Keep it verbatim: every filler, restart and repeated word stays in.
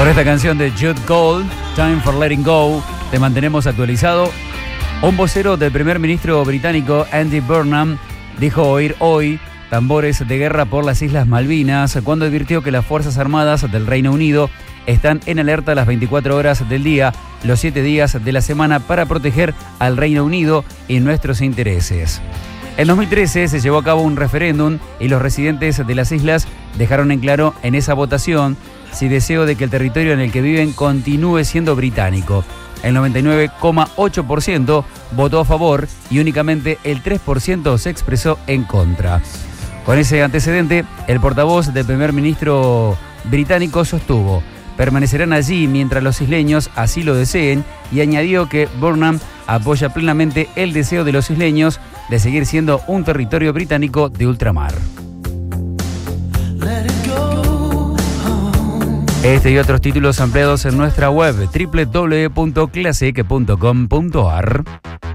Por esta canción de Jude Gold, Time for Letting Go, te mantenemos actualizado. Un vocero del primer ministro británico, Andy Burnham, dijo oír hoy tambores de guerra por las Islas Malvinas cuando advirtió que las Fuerzas Armadas del Reino Unido están en alerta las veinticuatro horas del día, los siete días de la semana para proteger al Reino Unido y nuestros intereses. En dos mil trece se llevó a cabo un referéndum y los residentes de las islas dejaron en claro en esa votación si deseo de que el territorio en el que viven continúe siendo británico. El noventa y nueve coma ocho por ciento votó a favor y únicamente el tres por ciento se expresó en contra. Con ese antecedente, el portavoz del primer ministro británico sostuvo: permanecerán allí mientras los isleños así lo deseen, y añadió que Burnham apoya plenamente el deseo de los isleños de seguir siendo un territorio británico de ultramar. Este y otros títulos ampliados en nuestra web doble u doble u doble u punto classic punto com punto a r.